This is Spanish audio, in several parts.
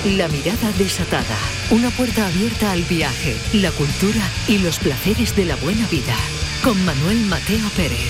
La mirada desatada. Una puerta abierta al viaje, la cultura y los placeres de la buena vida. Con Manuel Mateo Pérez.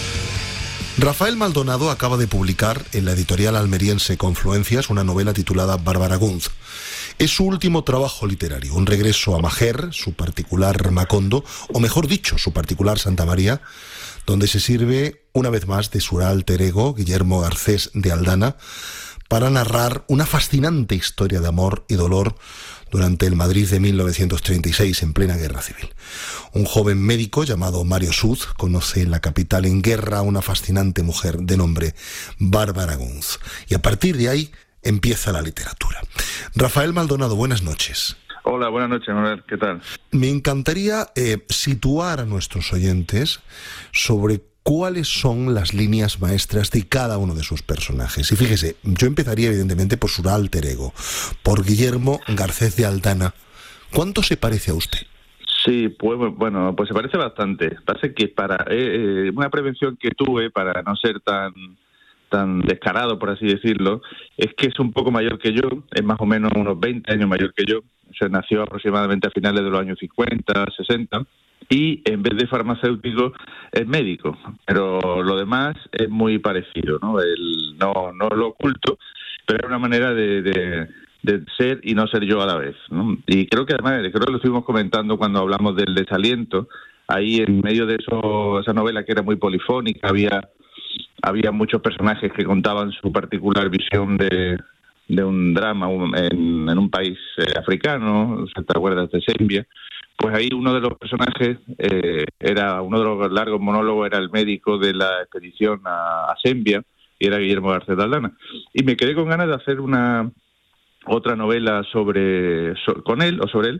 Rafael Maldonado acaba de publicar en la editorial almeriense Confluencias una novela titulada Bárbara Gunz. Es su último trabajo literario, un regreso a Majer, su particular Macondo, o mejor dicho, su particular Santa María, donde se sirve una vez más de su alter ego, Guillermo Garcés de Aldana, para narrar una fascinante historia de amor y dolor durante el Madrid de 1936, en plena guerra civil. Un joven médico llamado Mario Suz conoce en la capital en guerra a una fascinante mujer de nombre Bárbara Gunz. Y a partir de ahí empieza la literatura. Rafael Maldonado, buenas noches. Hola, buenas noches, Manuel. ¿Qué tal? Me encantaría situar a nuestros oyentes sobre cuáles son las líneas maestras de cada uno de sus personajes. Y fíjese, yo empezaría evidentemente por su alter ego, por Guillermo Garcés de Aldana. ¿Cuánto se parece a usted? Sí, pues bueno, pues se parece bastante. Pasa que para una prevención que tuve para no ser tan descarado, por así decirlo, es que es un poco mayor que yo, es más o menos unos 20 años mayor que yo. Se nació aproximadamente a finales de los años 50, 60, y en vez de farmacéutico es médico, pero lo demás es muy parecido, ¿no? No lo oculto, pero es una manera de ser y no ser yo a la vez, ¿no? Y creo que además, creo que lo estuvimos comentando cuando hablamos del desaliento, ahí en medio de esa novela que era muy polifónica, había muchos personajes que contaban su particular visión de un drama en un país africano, ¿te acuerdas de Zambia? Pues ahí uno de los personajes era uno de los largos monólogos, era el médico de la expedición a Zambia, y era Guillermo Garcés de Aldana. Y me quedé con ganas de hacer otra novela sobre él,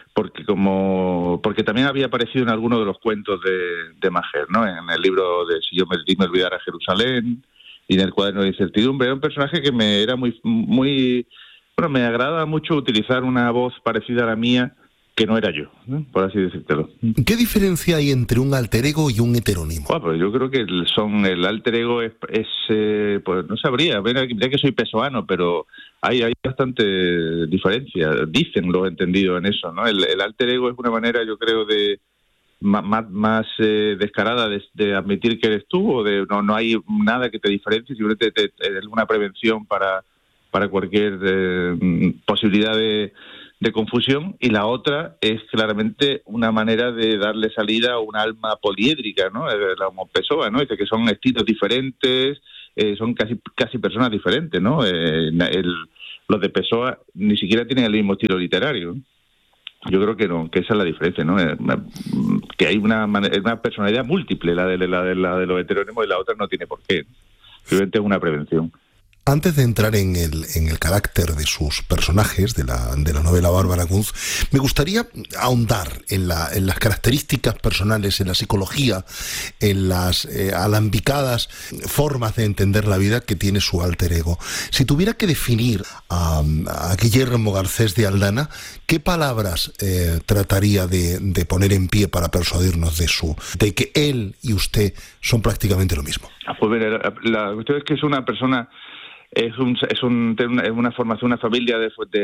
porque también había aparecido en alguno de los cuentos de Majer, ¿no? En el libro de Si yo me olvidara Jerusalén, y en el cuaderno de incertidumbre. Era un personaje que me agrada mucho utilizar una voz parecida a la mía, que no era yo, ¿no? Por así decírtelo. ¿Qué diferencia hay entre un alter ego y un heterónimo? Bueno, pues yo creo que el alter ego es pues no sabría, mira que soy pesoano, pero hay bastante diferencia, dicen lo entendido en eso, ¿no? El alter ego es una manera, yo creo, de más descarada de admitir que eres tú, o de no hay nada que te diferencie, simplemente es una prevención para cualquier posibilidad de confusión. Y la otra es claramente una manera de darle salida a un alma poliédrica, ¿no? La Homo Pessoa, ¿no? Dice que son estilos diferentes, son casi personas diferentes, ¿no? Los de Pessoa ni siquiera tienen el mismo estilo literario. Yo creo que no, que esa es la diferencia, ¿no? Que hay una personalidad múltiple, la de los heterónimos, y la otra no tiene por qué. Simplemente es una prevención. Antes de entrar en el carácter de sus personajes de la novela Bárbara Gunz, me gustaría ahondar en las características personales, en la psicología, en las alambicadas formas de entender la vida que tiene su alter ego. Si tuviera que definir a Guillermo Garcés de Aldana, ¿qué palabras trataría de poner en pie para persuadirnos de que él y usted son prácticamente lo mismo? Pues mira, la cuestión es que es una persona. Es una formación, una familia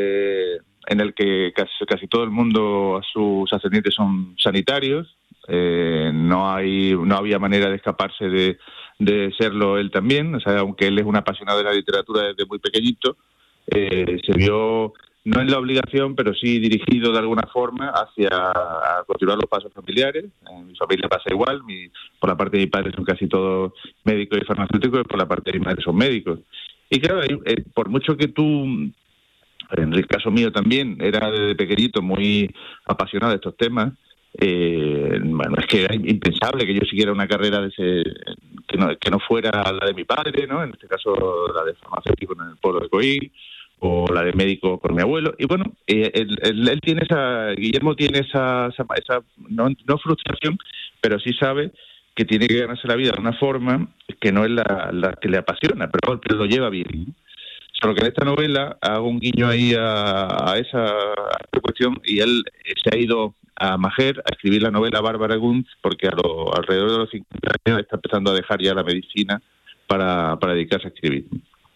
en el que casi todo el mundo, sus ascendientes son sanitarios. No había manera de escaparse de serlo él también. O sea, aunque él es un apasionado de la literatura desde muy pequeñito, se vio no en la obligación, pero sí dirigido de alguna forma a continuar los pasos familiares. En mi familia pasa igual. Por la parte de mi padre son casi todos médicos y farmacéuticos, y por la parte de mi madre son médicos. Y claro, por mucho que tú, en el caso mío también, era desde pequeñito muy apasionado de estos temas, bueno, es que era impensable que yo siguiera una carrera que no fuera la de mi padre, ¿no? En este caso la de farmacéutico en el pueblo de Coín, o la de médico por mi abuelo. Y bueno, él tiene Guillermo tiene esa no frustración, pero sí sabe que tiene que ganarse la vida de una forma que no es la que le apasiona, pero lo lleva bien. Solo que en esta novela hago un guiño ahí a esa cuestión, y él se ha ido a Majer a escribir la novela Bárbara Gunz, porque alrededor de los 50 años está empezando a dejar ya la medicina para dedicarse a escribir.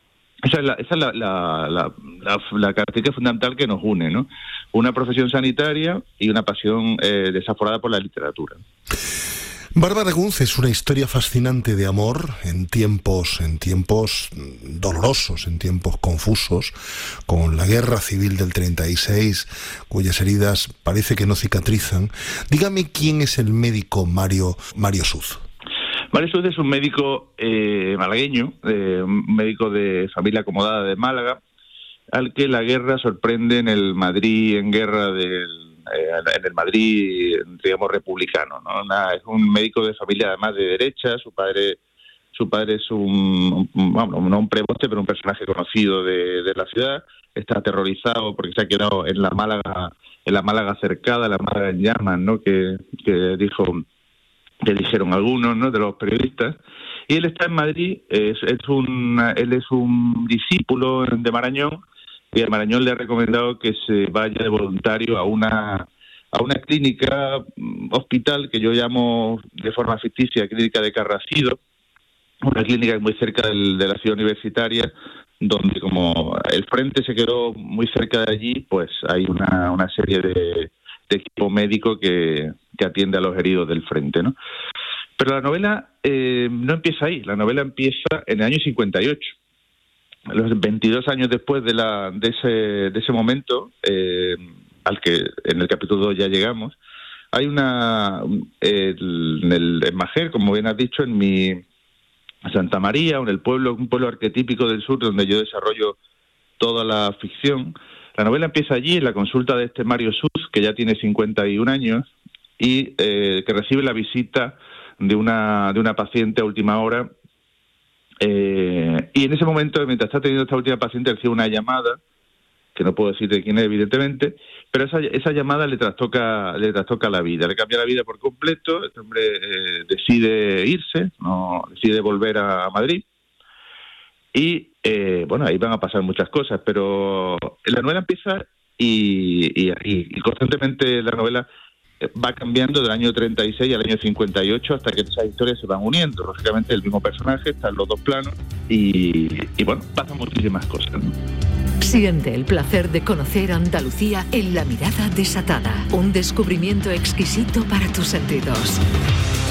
Esa es la característica fundamental que nos une, ¿no? Una profesión sanitaria y una pasión desaforada por la literatura. Bárbara Agúnz es una historia fascinante de amor en tiempos dolorosos, en tiempos confusos, con la guerra civil del 36, cuyas heridas parece que no cicatrizan. Dígame quién es el médico Mario Suz. Mario Suz es un médico malagueño, un médico de familia acomodada de Málaga, al que la guerra sorprende en el Madrid en guerra en el Madrid, digamos, republicano, ¿no? Es un médico de familia además de derecha. Su padre es no un preboste, pero un personaje conocido de la ciudad. Está aterrorizado porque se ha quedado en la Málaga cercada, la Málaga en llamas, ¿no? que dijeron algunos, ¿no?, de los periodistas. Y él está en Madrid. Él es un discípulo de Marañón, y a Marañón le ha recomendado que se vaya de voluntario a una clínica, hospital, que yo llamo de forma ficticia Clínica de Carracido, una clínica muy cerca de la ciudad universitaria, donde como el frente se quedó muy cerca de allí, pues hay una serie de equipo médico que atiende a los heridos del frente, ¿no? Pero la novela no empieza ahí. La novela empieza en el año 58. Los 22 años después de ese momento, al que en el capítulo 2 ya llegamos, hay en Májer, como bien has dicho, en Santa María, un pueblo arquetípico del sur, donde yo desarrollo toda la ficción. La novela empieza allí, en la consulta de este Mario Suz, que ya tiene 51 años, y que recibe la visita de una paciente a última hora. Y en ese momento, mientras está teniendo esta última paciente, recibe una llamada, que no puedo decir de quién es, evidentemente, pero esa llamada le trastoca la vida, le cambia la vida por completo. Este hombre decide irse, decide volver a Madrid. Y ahí van a pasar muchas cosas, pero la novela empieza y constantemente la novela va cambiando del año 36 al año 58 hasta que esas historias se van uniendo. Lógicamente el mismo personaje está en los dos planos y pasan muchísimas cosas, ¿no? Siente el placer de conocer Andalucía en La mirada desatada, un descubrimiento exquisito para tus sentidos.